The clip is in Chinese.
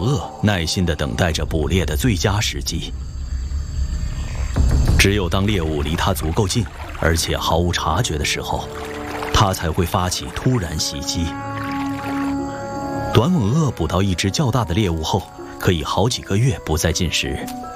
鳄耐心地等待着捕猎的最佳时机。只有当猎物离它足够近，而且毫无察觉的时候，它才会发起突然袭击。短吻鳄捕到一只较大的猎物后，可以好几个月不再进食，